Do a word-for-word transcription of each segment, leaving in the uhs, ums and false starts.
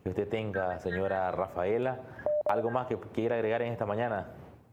que usted tenga, señora Rafaela. ¿Algo más que quiera agregar en esta mañana?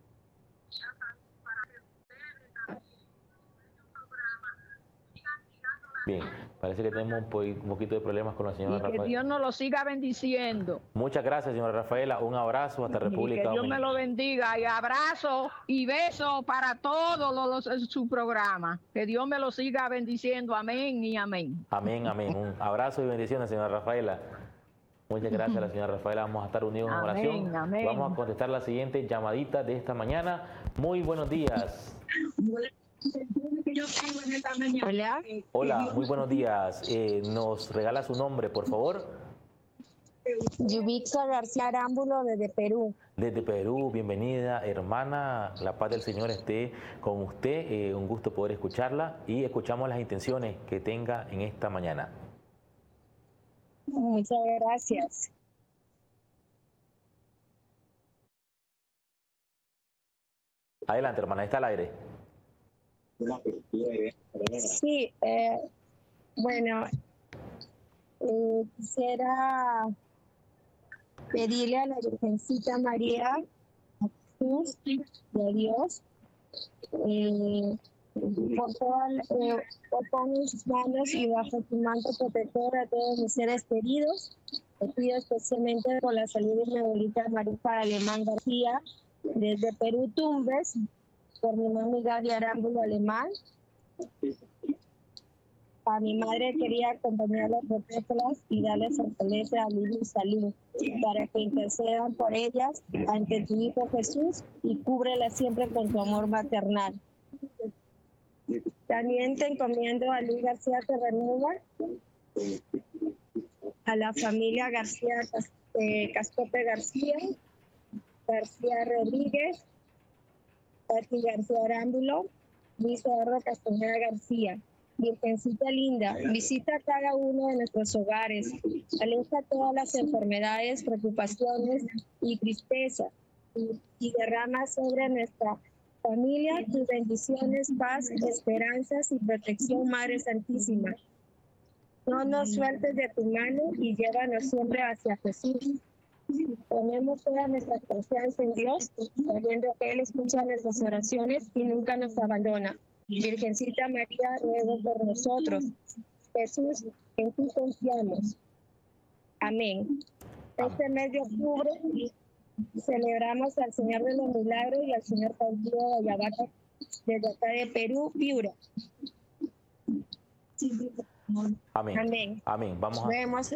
Bien, parece que tenemos un, po un poquito de problemas con la señora y que Rafaela. Dios nos lo siga bendiciendo. Muchas gracias, señora Rafaela. Un abrazo hasta República Dominicana. Que Dios Dominicana. me lo bendiga y abrazo y beso para todos los, los, su programa. Que Dios me lo siga bendiciendo. Amén y amén. Amén, amén. Un abrazo y bendiciones, señora Rafaela. Muchas gracias a la señora Rafaela. Vamos a estar unidos en oración. Amén, amén. Vamos a contestar la siguiente llamadita de esta mañana. Muy buenos días. Hola. Hola, muy buenos días. Eh, ¿Nos regala su nombre, por favor? Yubixa García Arámbulo, desde Perú. Desde Perú, bienvenida, hermana. La paz del Señor esté con usted. Eh, un gusto poder escucharla y escuchamos las intenciones que tenga en esta mañana. Muchas gracias. Adelante, hermana, está al aire. Sí, eh, bueno, eh, quisiera pedirle a la Virgencita María, a Jesús y a Dios, eh, por favor, eh, pongo en sus manos y bajo tu manto protector a todos mis seres queridos. Te pido especialmente por la salud de mi abuelita Marifa Alemán García, desde Perú Tumbes, por mi mami Gaby Arámbulo Alemán. A mi madre quería acompañarla por protegerlas y darles fortaleza, alivio y salud, para que intercedan por ellas ante tu Hijo Jesús y cúbrelas siempre con tu amor maternal. También te encomiendo a Luis García Terranova, a la familia García eh, Cascope García, García Rodríguez, Pati García Arámbulo, Luis Eduardo Castañeda García. Virgencita linda, visita cada uno de nuestros hogares, aleja todas las enfermedades, preocupaciones y tristeza y, y derrama sobre nuestra familia tus bendiciones, paz, esperanzas y protección, Madre Santísima. No nos sueltes de tu mano y llévanos siempre hacia Jesús. Ponemos toda nuestra confianza en Dios, sabiendo que Él escucha nuestras oraciones y nunca nos abandona. Virgencita María, ruega por nosotros. Jesús, en ti confiamos. Amén. Este mes de octubre celebramos al Señor de los Milagros y al Señor Caudillo de Ayabaca, desde acá de Perú, Piura. Amén. Amén. Amén. Vamos a... Vemos.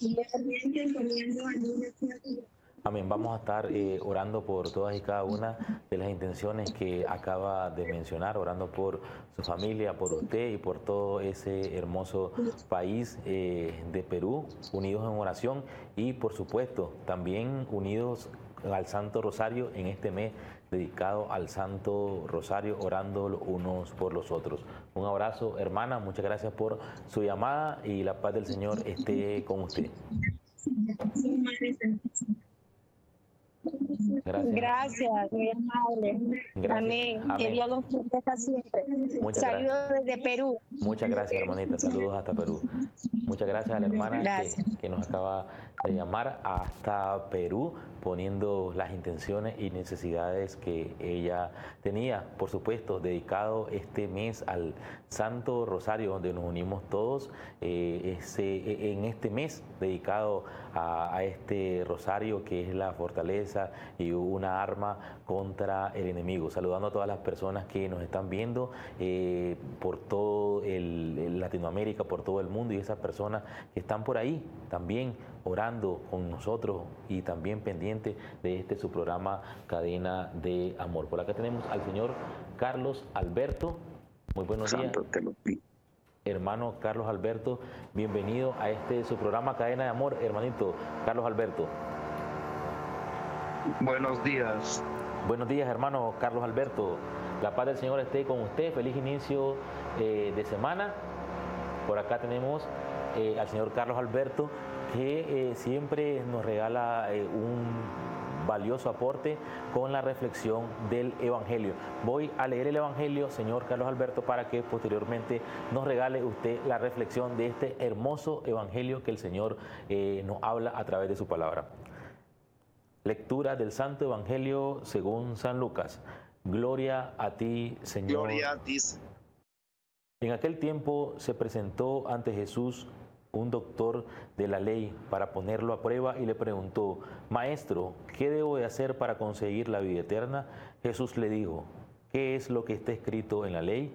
Amén. Vamos a estar eh, orando por todas y cada una de las intenciones que acaba de mencionar, orando por su familia, por usted y por todo ese hermoso país eh, de Perú, unidos en oración y, por supuesto, también unidos al Santo Rosario en este mes dedicado al Santo Rosario, orando los unos por los otros. Un abrazo, hermana, muchas gracias por su llamada y la paz del Señor esté con usted. Gracias. Gracias, muy amable. Gracias. Amén. Amén. Que Dios los proteja siempre. Muchas Saludos gracias. desde Perú. Muchas gracias, hermanita. Saludos hasta Perú. Muchas gracias a la hermana que, que nos acaba de llamar hasta Perú, poniendo las intenciones y necesidades que ella tenía. Por supuesto, dedicado este mes al Santo Rosario, donde nos unimos todos, eh, ese, en este mes dedicado a, a este rosario que es la fortaleza y una arma contra el enemigo. Saludando a todas las personas que nos están viendo eh, por todo el, el Latinoamérica, por todo el mundo, y esas personas que están por ahí también orando con nosotros y también pendientes de este su programa Cadena de Amor. Por acá tenemos al señor Carlos Alberto. Muy buenos días. Santo te lo pido. Hermano Carlos Alberto, bienvenido a este su programa Cadena de Amor, hermanito Carlos Alberto. Buenos días. Buenos días, hermano Carlos Alberto. La paz del Señor esté con usted. Feliz inicio eh, de semana. Por acá tenemos eh, al señor Carlos Alberto, que eh, siempre nos regala eh, un valioso aporte con la reflexión del Evangelio. Voy a leer el Evangelio, señor Carlos Alberto, para que posteriormente nos regale usted la reflexión de este hermoso Evangelio que el Señor eh, nos habla a través de su palabra. Lectura del Santo Evangelio según San Lucas. Gloria a ti, Señor. Gloria a ti. En aquel tiempo se presentó ante Jesús un doctor de la ley para ponerlo a prueba y le preguntó: Maestro, ¿qué debo de hacer para conseguir la vida eterna? Jesús le dijo: ¿qué es lo que está escrito en la ley?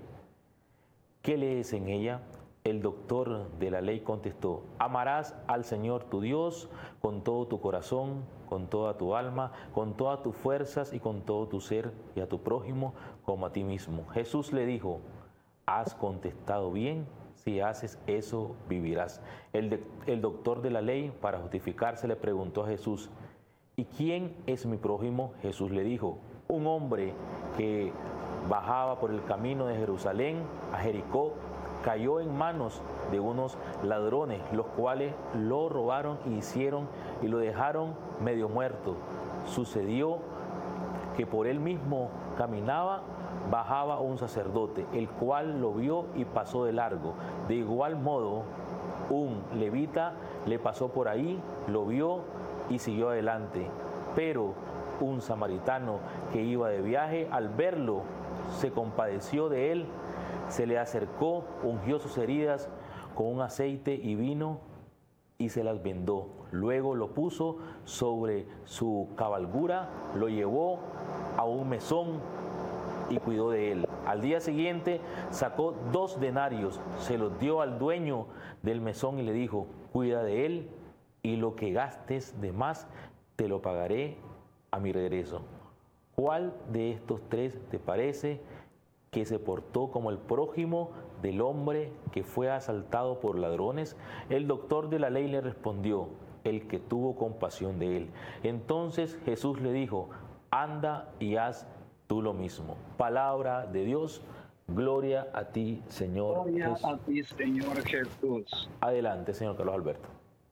¿Qué lees en ella? El doctor de la ley contestó: amarás al Señor tu Dios con todo tu corazón, con toda tu alma, con todas tus fuerzas y con todo tu ser, y a tu prójimo como a ti mismo. Jesús le dijo: has contestado bien. Si haces eso, vivirás. El, de, el doctor de la ley, para justificarse, le preguntó a Jesús: ¿y quién es mi prójimo? Jesús le dijo: un hombre que bajaba por el camino de Jerusalén a Jericó, cayó en manos de unos ladrones, los cuales lo robaron y hicieron y lo dejaron medio muerto. Sucedió que por él mismo caminaba, bajaba un sacerdote, el cual lo vio y pasó de largo. De igual modo, un levita le pasó por ahí, lo vio y siguió adelante. Pero un samaritano que iba de viaje, al verlo, se compadeció de él, se le acercó, ungió sus heridas con un aceite y vino y se las vendó. Luego lo puso sobre su cabalgura, lo llevó a un mesón y cuidó de él. Al día siguiente sacó dos denarios, se los dio al dueño del mesón y le dijo: cuida de él y lo que gastes de más te lo pagaré a mi regreso. ¿Cuál de estos tres te parece que se portó como el prójimo del hombre que fue asaltado por ladrones? El doctor de la ley le respondió: el que tuvo compasión de él. Entonces Jesús le dijo: anda y haz tú lo mismo. Palabra de Dios. Gloria a ti, Señor Gloria Jesús. a ti, Señor Jesús. Adelante, señor Carlos Alberto.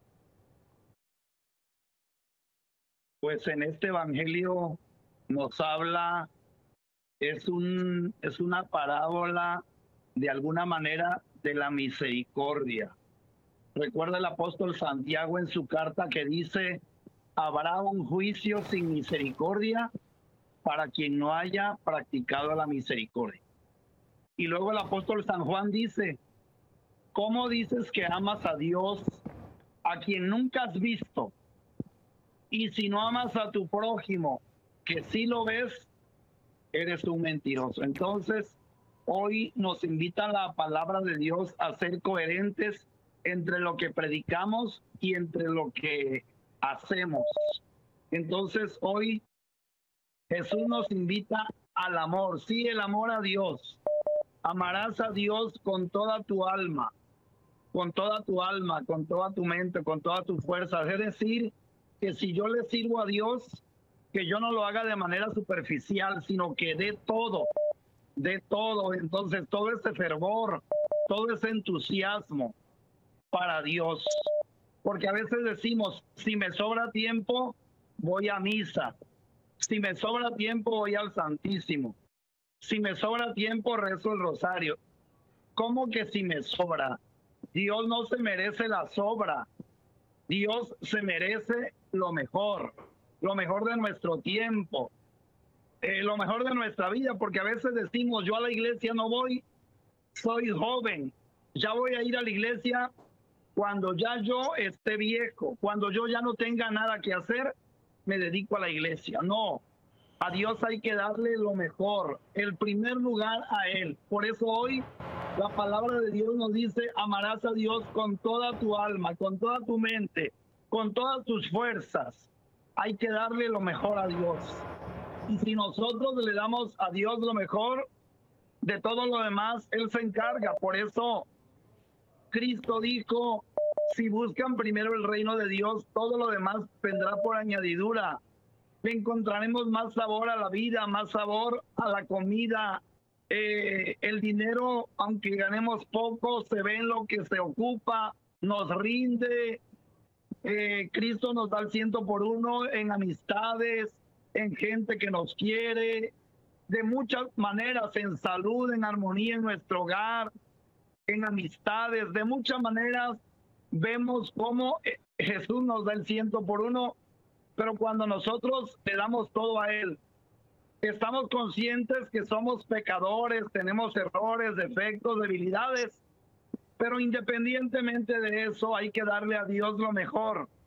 Pues en este evangelio nos habla, es un es una parábola de alguna manera de la misericordia. Recuerda el apóstol Santiago en su carta que dice: habrá un juicio sin misericordia para quien no haya practicado la misericordia. Y luego el apóstol San Juan dice: ¿cómo dices que amas a Dios a quien nunca has visto? Y si no amas a tu prójimo, que sí lo ves, eres un mentiroso. Entonces, hoy nos invita la palabra de Dios a ser coherentes entre lo que predicamos y entre lo que hacemos. Entonces, hoy Jesús nos invita al amor, sí, el amor a Dios. Amarás a Dios con toda tu alma, con toda tu alma, con toda tu mente, con todas tus fuerzas. Es decir, que si yo le sirvo a Dios, que yo no lo haga de manera superficial, sino que dé todo, dé todo. Entonces, todo ese fervor, todo ese entusiasmo para Dios. Porque a veces decimos: si me sobra tiempo, voy a misa. Si me sobra tiempo, voy al Santísimo. Si me sobra tiempo, rezo el rosario. ¿Cómo que si me sobra? Dios no se merece la sobra. Dios se merece lo mejor, lo mejor de nuestro tiempo, eh, lo mejor de nuestra vida, porque a veces decimos: yo a la iglesia no voy, soy joven, ya voy a ir a la iglesia cuando ya yo esté viejo, cuando yo ya no tenga nada que hacer, me dedico a la iglesia. No, a Dios hay que darle lo mejor, el primer lugar a Él. Por eso hoy la palabra de Dios nos dice: amarás a Dios con toda tu alma, con toda tu mente, con todas tus fuerzas. Hay que darle lo mejor a Dios. Y si nosotros le damos a Dios lo mejor, de todo lo demás Él se encarga. Por eso Cristo dijo: si buscan primero el reino de Dios, todo lo demás vendrá por añadidura. Le encontraremos más sabor a la vida, más sabor a la comida. Eh, el dinero, aunque ganemos poco, se ve en lo que se ocupa, nos rinde. Eh, Cristo nos da el ciento por uno en amistades, en gente que nos quiere, de muchas maneras, en salud, en armonía en nuestro hogar, en amistades, de muchas maneras vemos cómo Jesús nos da el ciento por uno, pero cuando nosotros le damos todo a Él, estamos conscientes que somos pecadores, tenemos errores, defectos, debilidades, pero independientemente de eso hay que darle a Dios lo mejor.